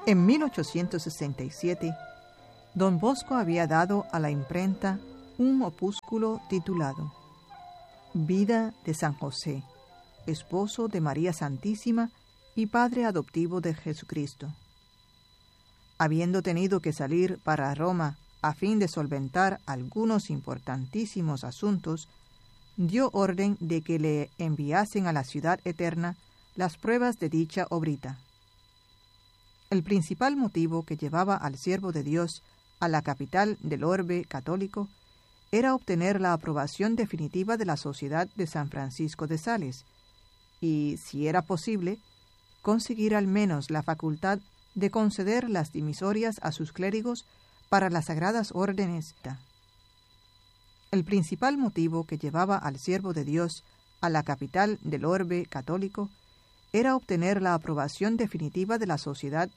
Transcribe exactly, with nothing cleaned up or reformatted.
En mil ochocientos sesenta y siete, don Bosco había dado a la imprenta un opúsculo titulado Vida de San José, esposo de María Santísima y padre adoptivo de Jesucristo. Habiendo tenido que salir para Roma a fin de solventar algunos importantísimos asuntos, dio orden de que le enviasen a la ciudad eterna las pruebas de dicha obrita. El principal motivo que llevaba al siervo de Dios a la capital del orbe católico era obtener la aprobación definitiva de la Sociedad de San Francisco de Sales y, si era posible, conseguir al menos la facultad de conceder las dimisorias a sus clérigos para las sagradas órdenes. El principal motivo que llevaba al siervo de Dios a la capital del orbe católico era obtener la aprobación definitiva de la Sociedad